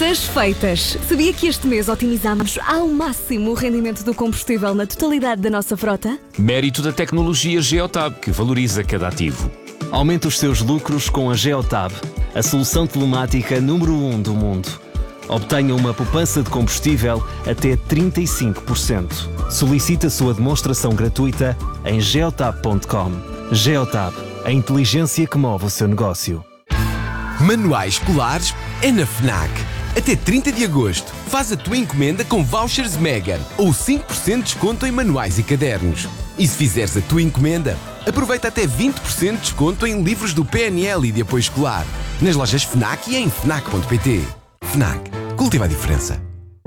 Contas feitas. Sabia que este mês otimizamos ao máximo o rendimento do combustível na totalidade da nossa frota? Mérito da tecnologia Geotab, que valoriza cada ativo. Aumente os seus lucros com a Geotab, a solução telemática número 1 do mundo. Obtenha uma poupança de combustível até 35%. Solicite a sua demonstração gratuita em geotab.com. Geotab, a inteligência que move o seu negócio. Manuais escolares é na FNAC. Até 30 de agosto, faz a tua encomenda com vouchers Mega ou 5% de desconto em manuais e cadernos. E se fizeres a tua encomenda, aproveita até 20% de desconto em livros do PNL e de apoio escolar. Nas lojas FNAC e em FNAC.pt. FNAC. Cultiva a diferença.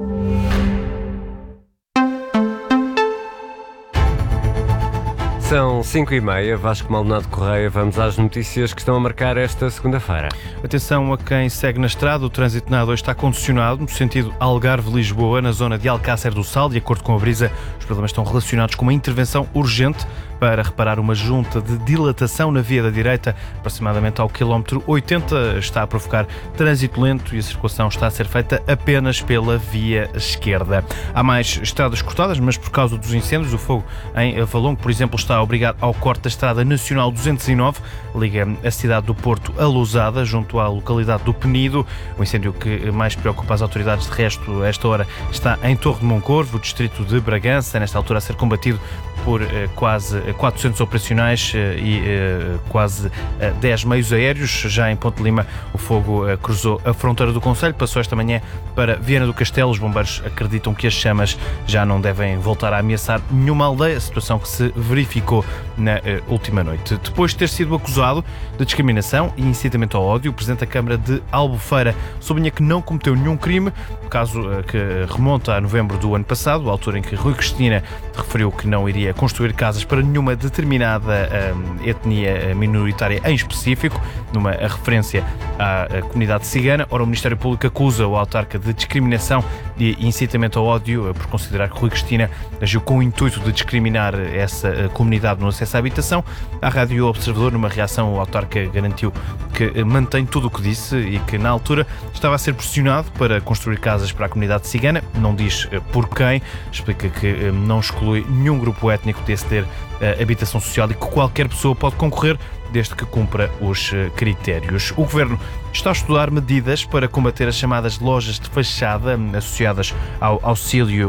São 5h30, Vasco Maldonado Correia, vamos às notícias que estão a marcar esta segunda-feira. Atenção a quem segue na estrada, o trânsito na A2 está condicionado no sentido Algarve-Lisboa, na zona de Alcácer do Sal. De acordo com a Brisa, os problemas estão relacionados com uma intervenção urgente para reparar uma junta de dilatação na via da direita, aproximadamente ao quilómetro 80. Está a provocar trânsito lento e a circulação está a ser feita apenas pela via esquerda. Há mais estradas cortadas, mas por causa dos incêndios, o fogo em Valongo, por exemplo, está a obrigar ao corte da Estrada Nacional 209, liga a cidade do Porto a Lousada, junto à localidade do Penido. O incêndio que mais preocupa as autoridades, de resto, a esta hora, está em Torre de Moncorvo, o distrito de Bragança, nesta altura a ser combatido por quase 400 operacionais e quase 10 meios aéreos. Já em Ponte Lima, o fogo cruzou a fronteira do concelho, passou esta manhã para Viana do Castelo. Os bombeiros acreditam que as chamas já não devem voltar a ameaçar nenhuma aldeia, situação que se verificou na última noite. Depois de ter sido acusado de discriminação e incitamento ao ódio, o Presidente da Câmara de Albufeira sublinha que não cometeu nenhum crime, caso que remonta a novembro do ano passado, a altura em que Rui Cristina referiu que não iria construir casas para nenhuma determinada etnia minoritária em específico, numa referência à comunidade cigana. Ora, o Ministério Público acusa o autarca de discriminação e incitamento ao ódio por considerar que Rui Cristina agiu com o intuito de discriminar essa comunidade no acesso à habitação. À Rádio Observador, numa reação, o autarca garantiu que mantém tudo o que disse e que na altura estava a ser pressionado para construir casas para a comunidade cigana. Não diz por quem, explica que não exclui nenhum grupo étnico de aceder à habitação social e que qualquer pessoa pode concorrer desde que cumpra os critérios. O Governo está a estudar medidas para combater as chamadas lojas de fachada associadas ao auxílio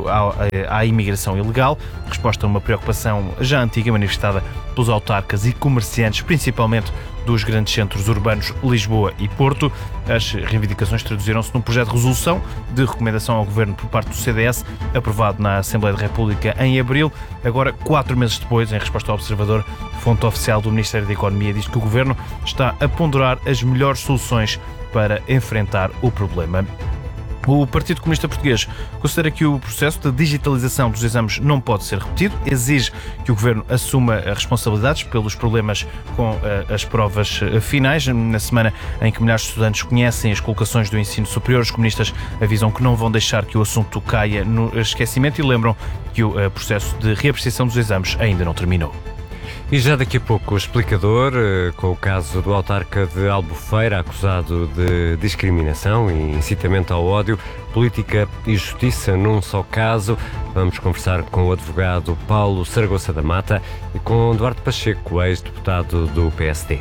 à imigração ilegal, resposta a uma preocupação já antiga manifestada pelos autarcas e comerciantes, principalmente dos grandes centros urbanos Lisboa e Porto. As reivindicações traduziram-se num projeto de resolução de recomendação ao Governo por parte do CDS, aprovado na Assembleia da República em abril. Agora, 4 meses depois, em resposta ao Observador, fonte oficial do Ministério da Economia diz que o Governo está a ponderar as melhores soluções para enfrentar o problema. O Partido Comunista Português considera que o processo de digitalização dos exames não pode ser repetido, exige que o Governo assuma responsabilidades pelos problemas com as provas finais. Na semana em que milhares de estudantes conhecem as colocações do ensino superior, os comunistas avisam que não vão deixar que o assunto caia no esquecimento e lembram que o processo de reapreciação dos exames ainda não terminou. E já daqui a pouco o explicador, com o caso do autarca de Albufeira, acusado de discriminação e incitamento ao ódio, política e justiça num só caso. Vamos conversar com o advogado Paulo Saragossa da Mata e com Duarte Pacheco, ex-deputado do PSD.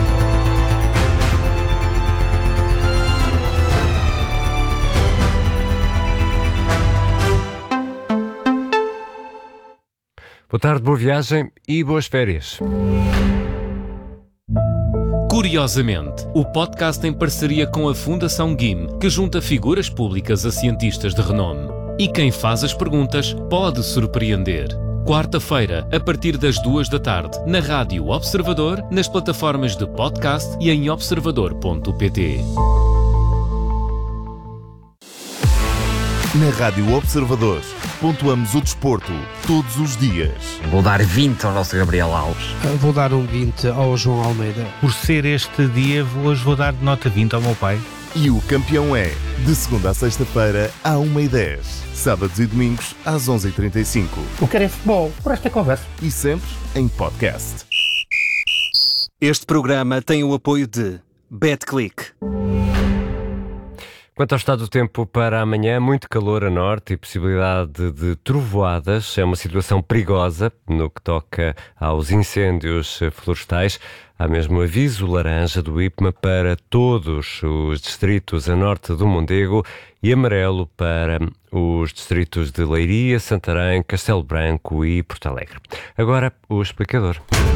Boa tarde, boa viagem e boas férias. Curiosamente, o podcast em parceria com a Fundação GIM, que junta figuras públicas a cientistas de renome. E quem faz as perguntas pode surpreender. Quarta-feira, a partir das 14h, na Rádio Observador, nas plataformas de podcast e em observador.pt. Na Rádio Observador, pontuamos o desporto todos os dias. Vou dar 20 ao nosso Gabriel Alves. Vou dar um 20 ao João Almeida. Por ser este dia, hoje vou dar de nota 20 ao meu pai. E o campeão é, de segunda a sexta-feira, à 1h10. Sábados e domingos, às 11h35. O que é futebol, por esta conversa. E sempre em podcast. Este programa tem o apoio de BetClick. Quanto ao estado do tempo para amanhã, muito calor a norte e possibilidade de trovoadas. É uma situação perigosa no que toca aos incêndios florestais. Há mesmo aviso laranja do IPMA para todos os distritos a norte do Mondego e amarelo para os distritos de Leiria, Santarém, Castelo Branco e Porto Alegre. Agora, o explicador.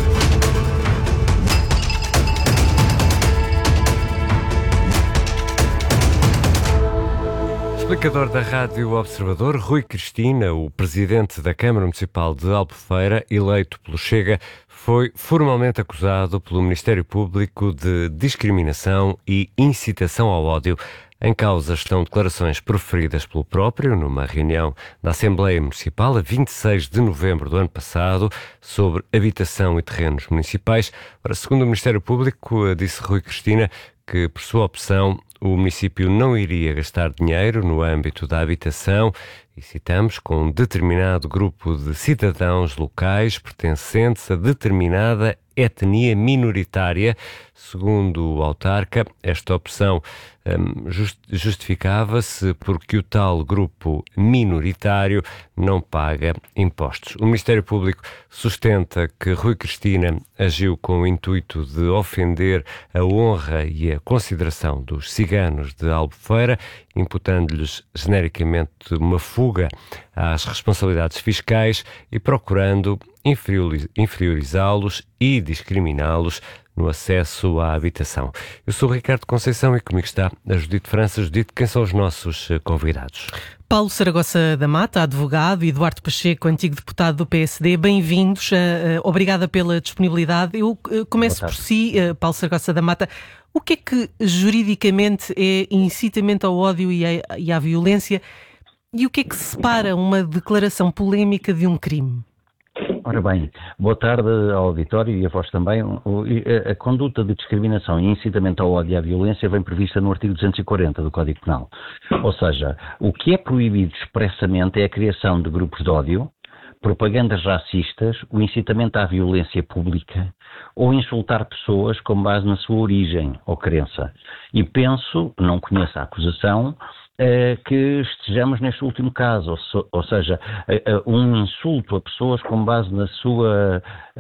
Explicador da Rádio Observador, Rui Cristina, o presidente da Câmara Municipal de Albufeira, eleito pelo Chega, foi formalmente acusado pelo Ministério Público de discriminação e incitação ao ódio. Em causa estão declarações proferidas pelo próprio numa reunião da Assembleia Municipal a 26 de novembro do ano passado sobre habitação e terrenos municipais. Ora, segundo o Ministério Público, disse Rui Cristina que, por sua opção, o município não iria gastar dinheiro no âmbito da habitação, e citamos, com um determinado grupo de cidadãos locais pertencentes a determinada etnia minoritária. Segundo o autarca, esta opção justificava-se porque o tal grupo minoritário não paga impostos. O Ministério Público sustenta que Rui Cristina agiu com o intuito de ofender a honra e a consideração dos ciganos de Albufeira, imputando-lhes genericamente uma fuga às responsabilidades fiscais e procurando inferiorizá-los e discriminá-los no acesso à habitação. Eu sou o Ricardo Conceição e comigo está a Judite França. Judite, quem são os nossos convidados? Paulo Saragossa da Mata, advogado, e Eduardo Pacheco, antigo deputado do PSD. Bem-vindos. Obrigada pela disponibilidade. Eu começo por si, Paulo Saragossa da Mata. O que é que juridicamente é incitamento ao ódio e à violência? E o que é que separa uma declaração polémica de um crime? Ora bem, boa tarde ao auditório e a vós também. A conduta de discriminação e incitamento ao ódio e à violência vem prevista no artigo 240 do Código Penal. Ou seja, o que é proibido expressamente é a criação de grupos de ódio, propagandas racistas, o incitamento à violência pública ou insultar pessoas com base na sua origem ou crença. E penso, não conheço a acusação, que estejamos neste último caso, ou seja, um insulto a pessoas com base na sua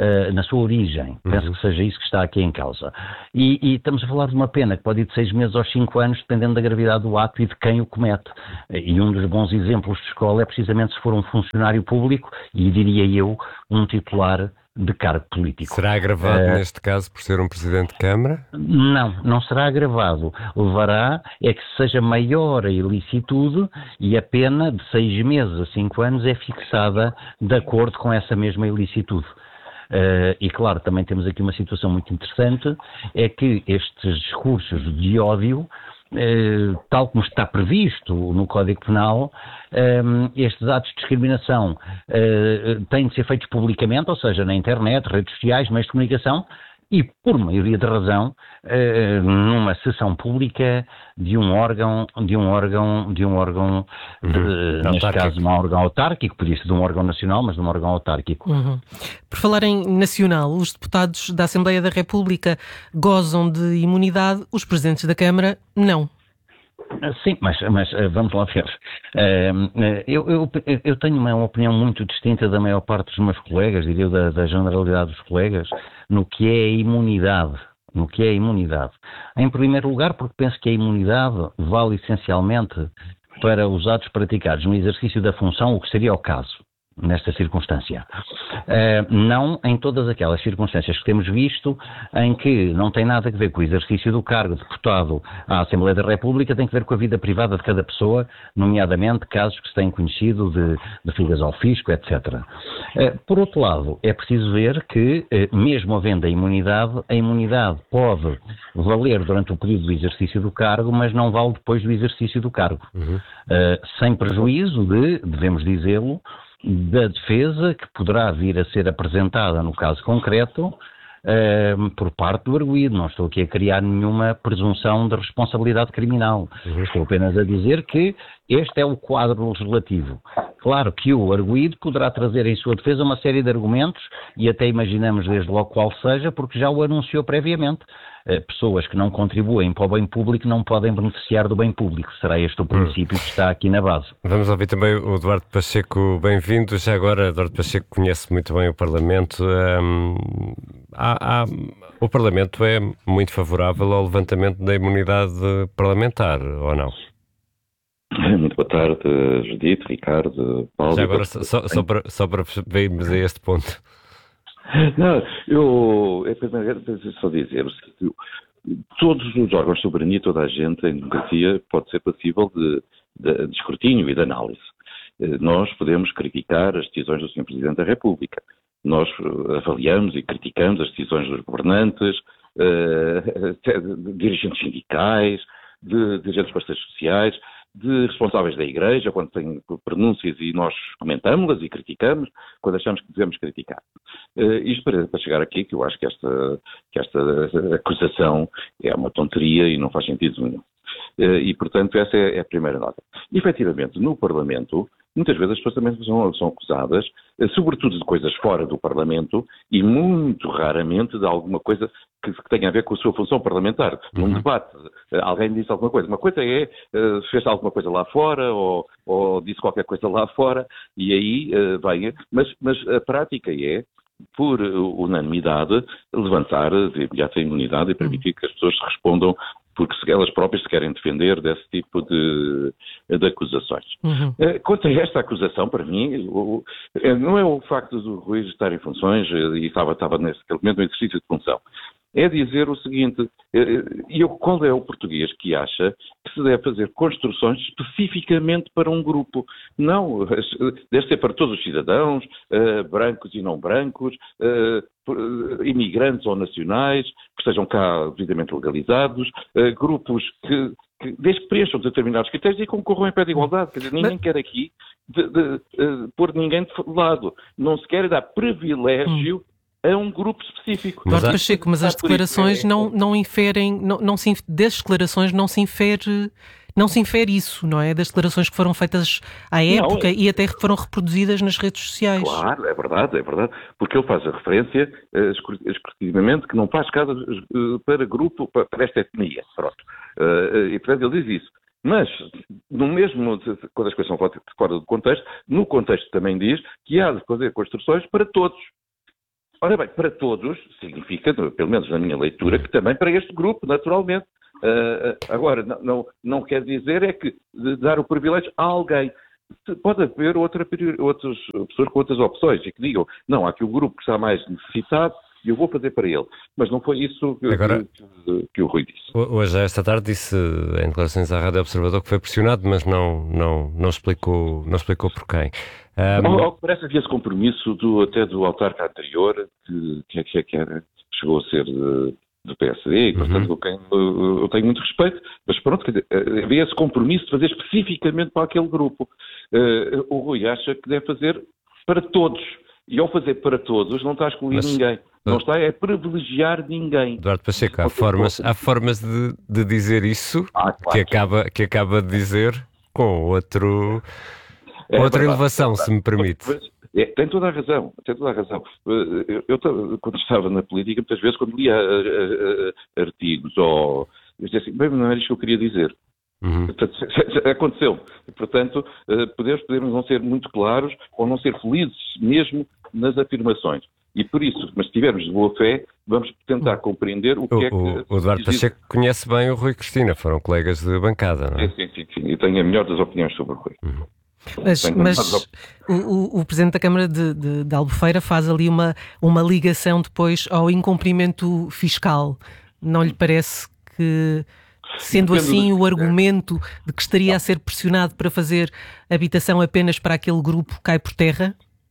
origem. Penso que seja isso que está aqui em causa. E estamos a falar de uma pena que pode ir de 6 meses aos 5 anos, dependendo da gravidade do ato e de quem o comete. E um dos bons exemplos de escola é precisamente se for um funcionário público e, diria eu, um titular de cargo político. Será agravado neste caso por ser um Presidente de Câmara? Não será agravado. Levará é que seja maior a ilicitude e a pena de 6 meses a 5 anos é fixada de acordo com essa mesma ilicitude. E claro, também temos aqui uma situação muito interessante, é que estes discursos de ódio, tal como está previsto no Código Penal, estes atos de discriminação têm de ser feitos publicamente, ou seja, na internet, redes sociais, meios de comunicação, e por maioria de razão, numa sessão pública de um órgão, neste caso não um órgão autárquico, podia ser de um órgão nacional, mas de um órgão autárquico. Por falar em nacional, os deputados da Assembleia da República gozam de imunidade, os presidentes da Câmara não. Sim, mas vamos lá ver. Eu tenho uma opinião muito distinta da maior parte dos meus colegas, diria eu, da generalidade dos colegas, no que é a imunidade. Em primeiro lugar, porque penso que a imunidade vale essencialmente para os atos praticados no exercício da função, o que seria o caso nesta circunstância. Não em todas aquelas circunstâncias que temos visto em que não tem nada a ver com o exercício do cargo de deputado à Assembleia da República, tem que ver com a vida privada de cada pessoa, nomeadamente casos que se têm conhecido de fugas ao fisco, etc. Por outro lado, é preciso ver que, mesmo havendo a imunidade pode valer durante o período do exercício do cargo, mas não vale depois do exercício do cargo. Sem prejuízo de, devemos dizê-lo, da defesa que poderá vir a ser apresentada no caso concreto por parte do arguido. Não estou aqui a criar nenhuma presunção de responsabilidade criminal. Estou apenas a dizer que este é o quadro legislativo. Claro que o arguido poderá trazer em sua defesa uma série de argumentos e até imaginamos desde logo qual seja, porque já o anunciou previamente. pessoas que não contribuem para o bem público não podem beneficiar do bem público. Será este o princípio que está aqui na base. Vamos ouvir também o Eduardo Pacheco. Bem-vindo. Já agora, Eduardo Pacheco conhece muito bem o Parlamento. O Parlamento é muito favorável ao levantamento da imunidade parlamentar, ou não? Muito boa tarde, Judite, Ricardo, Paulo. Já agora, só para vermos a este ponto. Não, preciso só dizer o seguinte: todos os órgãos de soberania, toda a gente em democracia pode ser passível de escrutínio e de análise. Nós podemos criticar as decisões do Sr. Presidente da República. Nós avaliamos e criticamos as decisões dos governantes, de dirigentes sindicais, de dirigentes dos parceiros sociais, de responsáveis da Igreja, quando têm pronúncias e nós comentamos-las e criticamos, quando achamos que devemos criticar. Isto para chegar aqui, que eu acho que esta acusação é uma tonteria e não faz sentido nenhum. E, portanto, essa é a primeira nota. E, efetivamente, no Parlamento, muitas vezes as pessoas também são acusadas, sobretudo de coisas fora do Parlamento e muito raramente de alguma coisa que tenha a ver com a sua função parlamentar. Num debate, alguém disse alguma coisa. Uma coisa é, fez alguma coisa lá fora ou disse qualquer coisa lá fora e aí vem. Mas a prática é, por unanimidade, levantar de imediato a imunidade e permitir que as pessoas respondam porque elas próprias se querem defender desse tipo de acusações. Quanto a esta acusação, para mim, não é o facto do Rui estar em funções e estava nesse momento no exercício de função. É dizer o seguinte, qual é o português que acha que se deve fazer construções especificamente para um grupo? Não, deve ser para todos os cidadãos, brancos e não brancos, imigrantes ou nacionais, que estejam cá devidamente legalizados, grupos que desde que preencham determinados critérios e concorram em pé de igualdade. Quer dizer, ninguém quer aqui pôr ninguém de lado. Não se quer dar privilégio a um grupo específico. Eduardo Pacheco, mas as declarações não inferem, das declarações não se infere isso, não é? Das declarações que foram feitas à época e até foram reproduzidas nas redes sociais. Claro, é verdade, porque ele faz a referência exclusivamente que não faz caso para grupo, para esta etnia, pronto. E portanto ele diz isso. Mas, no mesmo, quando as coisas são fora do contexto, no contexto também diz que há de fazer construções para todos. Ora bem, para todos significa, pelo menos na minha leitura, que também para este grupo, naturalmente. Agora, não quer dizer é que dar o privilégio a alguém. Pode haver outras pessoas com outras opções e que digam, não, há aqui um grupo que está mais necessitado e eu vou fazer para ele. Mas não foi isso que o Rui disse. Hoje, esta tarde, disse em declarações à Rádio Observador que foi pressionado, mas não explicou por quem. Ao que parece, havia esse compromisso até do autarca anterior, que chegou a ser do PSD, e, portanto, eu tenho muito respeito, mas pronto, havia esse compromisso de fazer especificamente para aquele grupo. O Rui acha que deve fazer para todos, e ao fazer para todos não está a excluir ninguém. Não está a privilegiar ninguém. Eduardo Pacheco, há formas de dizer isso, claro, que acaba de dizer com outra elevação, se me permite. Tem toda a razão. Eu, quando estava na política, muitas vezes, quando lia artigos, eu dizia assim, bem, não era isto que eu queria dizer. Portanto, aconteceu. Portanto, podemos não ser muito claros ou não ser felizes mesmo nas afirmações. E por isso, mas se tivermos de boa fé, vamos tentar compreender o que é que... O Eduardo Pacheco conhece bem o Rui Cristina, foram colegas de bancada, não é? Sim. Eu tenho a melhor das opiniões sobre o Rui. Mas o Presidente da Câmara de Albufeira faz ali uma ligação depois ao incumprimento fiscal. Não lhe parece que, sendo assim, o argumento de que estaria a ser pressionado para fazer habitação apenas para aquele grupo cai por terra?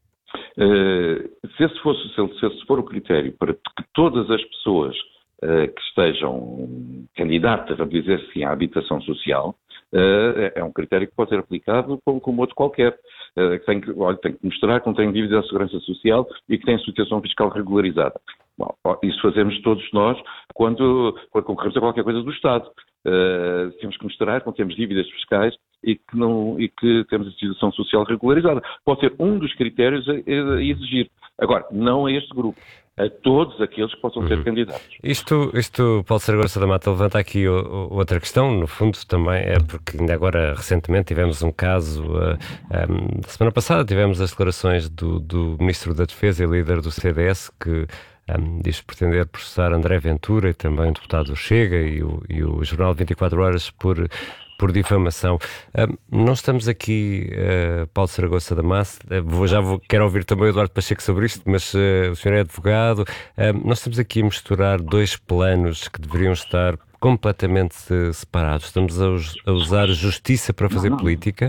Se esse for o critério para que todas as pessoas que estejam candidatas, vamos dizer assim, à habitação social, é um critério que pode ser aplicado como outro qualquer. Tem que mostrar que não tem dívidas de segurança social e que tem situação fiscal regularizada. Bom, isso fazemos todos nós quando concorremos a qualquer coisa do Estado. Temos que mostrar que não temos dívidas fiscais e que temos a situação social regularizada. Pode ser um dos critérios a exigir. Agora, não é este grupo. a todos aqueles que possam ser candidatos. Isto, Paulo Saragossa da Mata, levanta aqui outra questão, no fundo também é porque ainda agora recentemente tivemos um caso, semana passada tivemos as declarações do Ministro da Defesa e líder do CDS que diz pretender processar André Ventura e também o deputado do Chega e o Jornal 24 Horas por difamação. Não estamos aqui, Paulo Saragossa da Mata, quero ouvir também o Eduardo Pacheco sobre isto, mas o senhor é advogado. Nós estamos aqui a misturar dois planos que deveriam estar completamente separados. Estamos a usar justiça para fazer política?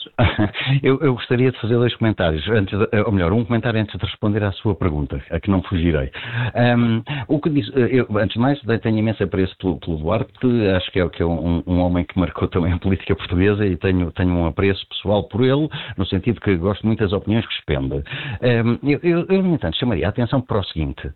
Eu gostaria de fazer dois comentários, um comentário antes de responder à sua pergunta, a que não fugirei. O que disse, antes de mais, tenho imenso apreço pelo Duarte, acho que é um homem que marcou também a política portuguesa e tenho um apreço pessoal por ele, no sentido que gosto muito das opiniões que expende. Eu, no entanto, chamaria a atenção para o seguinte.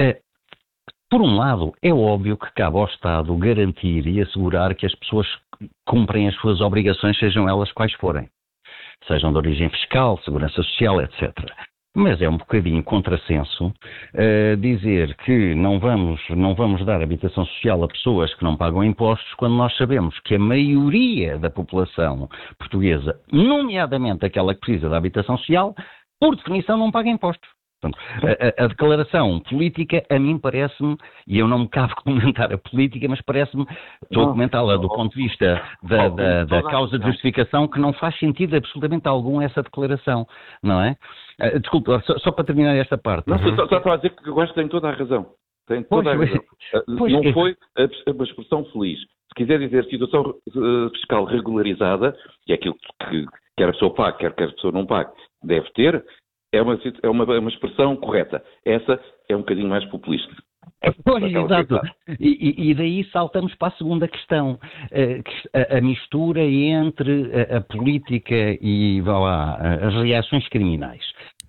Por um lado, é óbvio que cabe ao Estado garantir e assegurar que as pessoas cumprem as suas obrigações, sejam elas quais forem. Sejam de origem fiscal, segurança social, etc. Mas é um bocadinho contrassenso dizer que não vamos dar habitação social a pessoas que não pagam impostos, quando nós sabemos que a maioria da população portuguesa, nomeadamente aquela que precisa da habitação social, por definição não paga impostos. Portanto, a declaração política, a mim parece-me, e eu não me cabe comentar a política, mas parece-me, estou a comentá-la do ponto de vista da causa de justificação, que não faz sentido absolutamente algum essa declaração, não é? Desculpe, só para terminar esta parte. Não, só para dizer que eu acho que tem toda a razão. Tem toda a razão. Não foi uma expressão feliz. Se quiser dizer situação fiscal regularizada, que é aquilo que quer a pessoa pague, quer que a pessoa não pague, deve ter, é uma expressão correta. Essa é um bocadinho mais populista. Pois, exato. E daí saltamos para a segunda questão. A mistura entre a política e as reações criminais.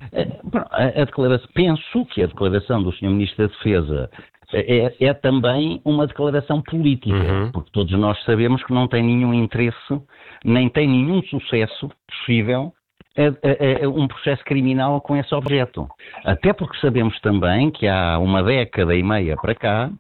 Penso que a declaração do Sr. Ministro da Defesa é também uma declaração política, porque todos nós sabemos que não tem nenhum interesse, nem tem nenhum sucesso possível um processo criminal com esse objeto. Até porque sabemos também que há uma década e meia para cá,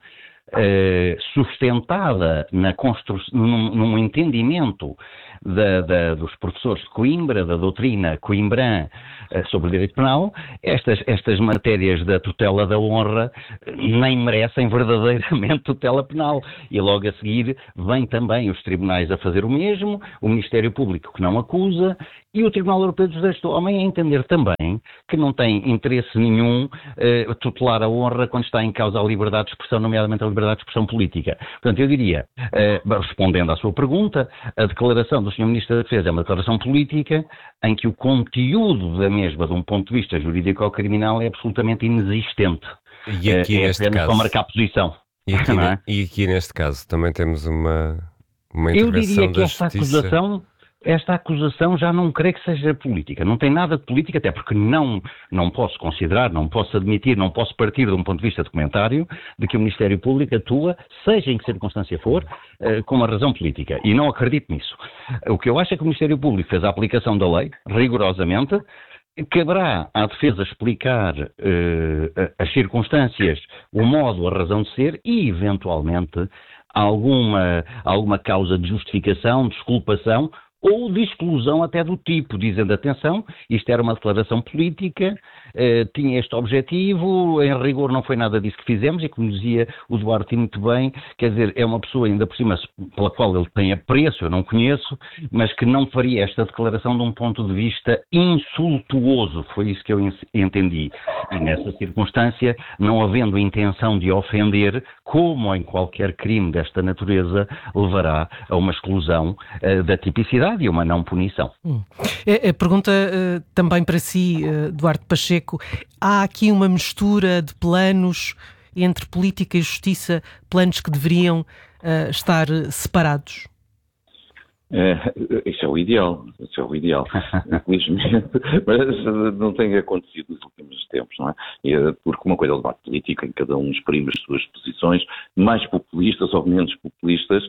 sustentada num entendimento dos professores de Coimbra, da doutrina Coimbrã sobre o direito penal, estas matérias da tutela da honra nem merecem verdadeiramente tutela penal. E logo a seguir vêm também os tribunais a fazer o mesmo, o Ministério Público que não acusa, e o Tribunal Europeu dos Direitos do Homem a entender também que não tem interesse nenhum tutelar a honra quando está em causa a liberdade de expressão, nomeadamente a liberdade de expressão política. Portanto, eu diria, respondendo à sua pergunta, a declaração do Sr. Ministro da Defesa é uma declaração política em que o conteúdo da mesma, de um ponto de vista jurídico ou criminal, é absolutamente inexistente. E aqui neste caso, só marcar posição. E aqui neste caso também temos uma intervenção da Justiça. Esta acusação já não creio que seja política. Não tem nada de política, até porque não posso considerar, não posso admitir, não posso partir de um ponto de vista documentário de que o Ministério Público atua, seja em que circunstância for, com uma razão política. E não acredito nisso. O que eu acho é que o Ministério Público fez a aplicação da lei, rigorosamente. Caberá à defesa explicar as circunstâncias, o modo, a razão de ser e, eventualmente, alguma causa de justificação, de desculpação ou de exclusão até do tipo, dizendo, atenção, isto era uma declaração política, tinha este objetivo, em rigor não foi nada disso que fizemos, e como dizia o Duarte muito bem, quer dizer, é uma pessoa ainda por cima pela qual ele tem apreço, eu não conheço, mas que não faria esta declaração de um ponto de vista insultuoso, foi isso que eu entendi. E nessa circunstância, não havendo intenção de ofender, como em qualquer crime desta natureza, levará a uma exclusão da tipicidade e uma não punição. A pergunta também para si, Duarte Pacheco, há aqui uma mistura de planos entre política e justiça, planos que deveriam estar separados? Isso é o ideal, infelizmente, mas não tem acontecido nos últimos tempos, não é? Porque uma coisa é o debate político, em cada um exprime as suas posições, mais populistas ou menos populistas,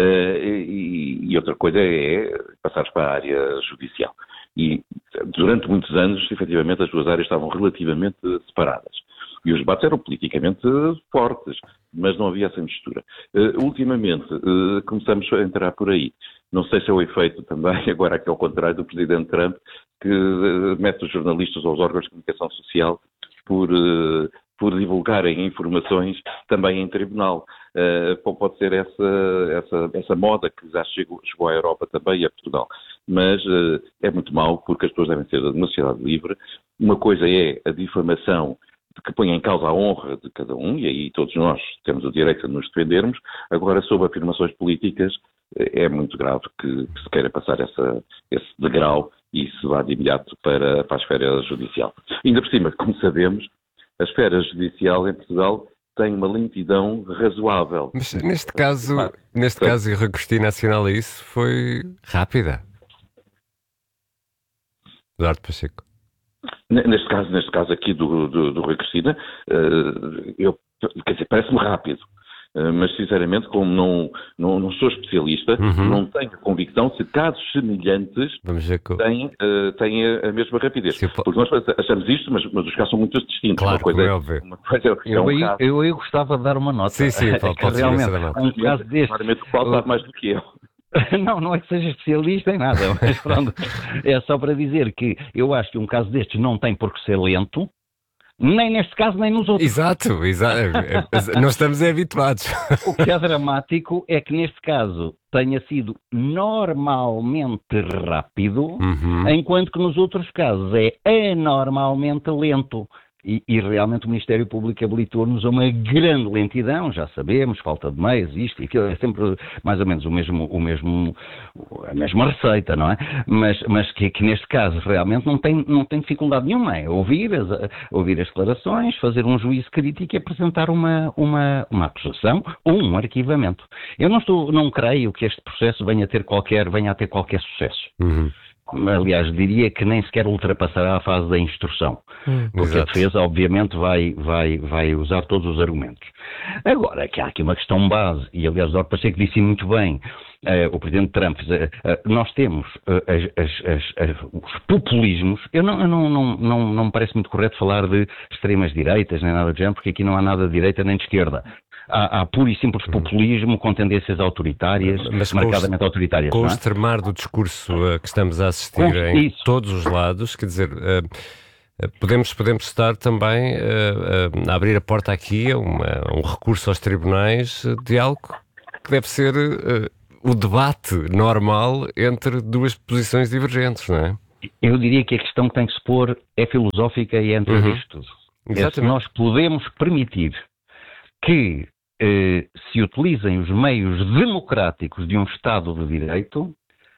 e outra coisa é passar para a área judicial. E durante muitos anos, efetivamente, as duas áreas estavam relativamente separadas. E os debates eram politicamente fortes, mas não havia essa mistura. Ultimamente, começamos a entrar por aí. Não sei se é o efeito também, agora aqui ao contrário do Presidente Trump, que mete os jornalistas ou os órgãos de comunicação social por divulgarem informações também em tribunal. Pode ser essa moda que já chegou à Europa também e a Portugal. Mas é muito mau, porque as pessoas devem ser de uma sociedade livre. Uma coisa é a difamação que põe em causa a honra de cada um, e aí todos nós temos o direito de nos defendermos. Agora, sobre afirmações políticas, é muito grave que se queira passar esse degrau e se vá de imediato para a esfera judicial. Ainda por cima, como sabemos, a esfera judicial em Portugal tem uma lentidão razoável. Mas neste caso, e a Cristina assinala isso, foi rápida. Eduardo Pacheco. Neste caso aqui do Rui Cristina, quer dizer, parece-me rápido. Mas, sinceramente, como não sou especialista, não tenho a convicção se casos semelhantes têm a mesma rapidez. Porque nós achamos isto, mas os casos são muito distintos. Claro, uma coisa é óbvio. Eu gostava de dar uma nota. Sim, pode realmente, um caso deste... Claramente o Paulo sabe mais do que eu. Não é que seja especialista em nada, mas pronto, é só para dizer que eu acho que um caso destes não tem por que ser lento, nem neste caso, nem nos outros. Exato. Nós estamos habituados. O que é dramático é que neste caso tenha sido normalmente rápido, enquanto que nos outros casos é anormalmente lento. E realmente o Ministério Público habilitou-nos a uma grande lentidão, já sabemos, falta de meios, isto e aquilo, é sempre mais ou menos a mesma receita, não é? Mas que neste caso realmente não tem dificuldade nenhuma, é ouvir as declarações, fazer um juízo crítico e apresentar uma acusação ou um arquivamento. Eu não creio que este processo venha a ter qualquer sucesso. Aliás, diria que nem sequer ultrapassará a fase da instrução, porque a defesa, obviamente, vai usar todos os argumentos. Agora, que há aqui uma questão base, e aliás, o Eduardo Pacheco disse muito bem, o Presidente Trump, nós temos os populismos. Não me parece muito correto falar de extremas direitas, nem nada do género, porque aqui não há nada de direita nem de esquerda. Há puro e simples populismo com tendências autoritárias, marcadamente autoritárias. Com o extremar do discurso que estamos a assistir em todos os lados, quer dizer, podemos estar também a abrir a porta aqui a um recurso aos tribunais de algo que deve ser o debate normal entre duas posições divergentes, não é? Eu diria que a questão que tem que se pôr é filosófica e é entre isto tudo. É se nós podemos permitir que se utilizem os meios democráticos de um Estado de Direito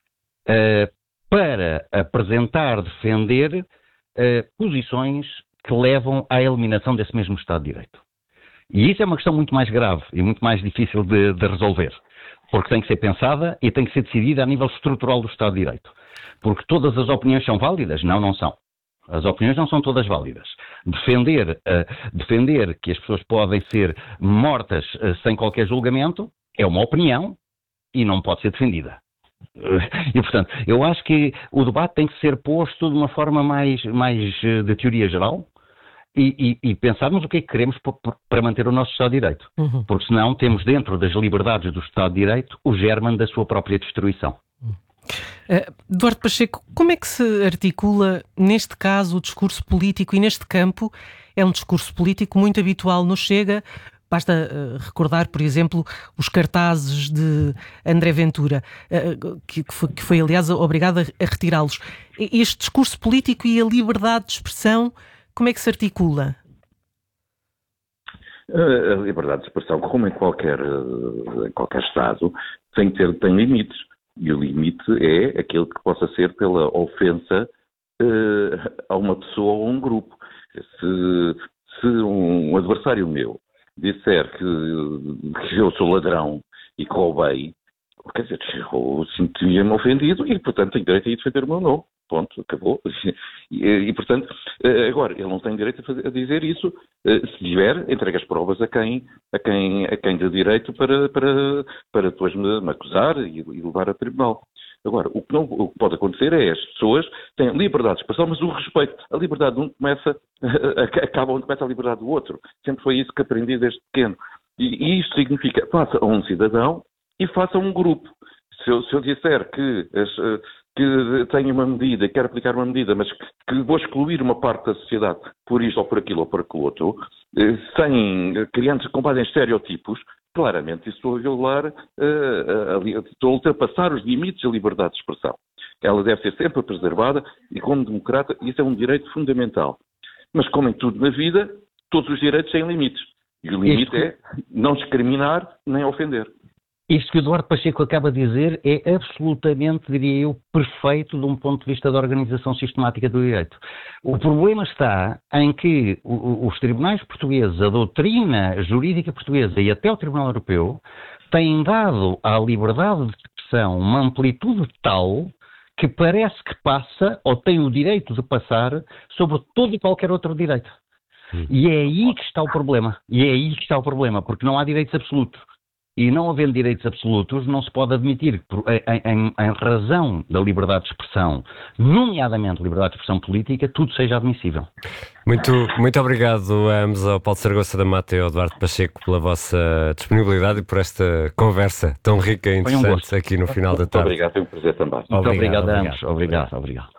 para defender posições que levam à eliminação desse mesmo Estado de Direito. E isso é uma questão muito mais grave e muito mais difícil de resolver, porque tem que ser pensada e tem que ser decidida a nível estrutural do Estado de Direito. Porque todas as opiniões são válidas? Não são. As opiniões não são todas válidas. Defender que as pessoas podem ser mortas sem qualquer julgamento é uma opinião e não pode ser defendida. E, portanto, eu acho que o debate tem que ser posto de uma forma mais de teoria geral e pensarmos o que é que queremos para manter o nosso Estado de Direito. Porque senão temos dentro das liberdades do Estado de Direito o germe da sua própria destruição. Eduardo Pacheco, como é que se articula, neste caso, o discurso político? E neste campo é um discurso político muito habitual no Chega. Basta recordar, por exemplo, os cartazes de André Ventura, que foi, aliás, obrigado a retirá-los. Este discurso político e a liberdade de expressão, como é que se articula? A liberdade de expressão, como em qualquer Estado, tem limites. E o limite é aquele que possa ser pela ofensa a uma pessoa ou a um grupo. Se um adversário meu disser que eu sou ladrão e que roubei, quer dizer, eu sinto-me ofendido e, portanto, tenho direito a ir defender o meu nome. Ponto, acabou. E, portanto, agora, ele não tem direito a dizer isso. Se tiver, entrega as provas a quem dê direito para depois me acusar e levar a tribunal. Agora, o que pode acontecer é as pessoas têm liberdade de expressão, mas o respeito. A liberdade de um acaba onde começa a liberdade do outro. Sempre foi isso que aprendi desde pequeno. E isto significa, faça a um cidadão e faça a um grupo. Se eu disser que tenho uma medida, quero aplicar uma medida, mas que vou excluir uma parte da sociedade por isto ou por aquilo ou por aquilo outro, criando com base em estereotipos, claramente isso estou a violar, estou a ultrapassar os limites da liberdade de expressão. Ela deve ser sempre preservada e, como democrata, isso é um direito fundamental. Mas, como em tudo na vida, todos os direitos têm limites. E o limite é não discriminar nem ofender. Isto que o Eduardo Pacheco acaba de dizer é absolutamente, diria eu, perfeito de um ponto de vista da organização sistemática do direito. O problema está em que os tribunais portugueses, a doutrina jurídica portuguesa e até o Tribunal Europeu têm dado à liberdade de expressão uma amplitude tal que parece que passa, ou tem o direito de passar, sobre todo e qualquer outro direito. E é aí que está o problema. Porque não há direitos absolutos. E não havendo direitos absolutos, não se pode admitir, em razão da liberdade de expressão, nomeadamente liberdade de expressão política, tudo seja admissível. Muito obrigado a ambos, ao Paulo Saragossa da Mata e ao Eduardo Pacheco, pela vossa disponibilidade e por esta conversa tão rica e interessante aqui no final da tarde. Muito obrigado, foi um prazer também. Muito obrigado a ambos. Obrigado.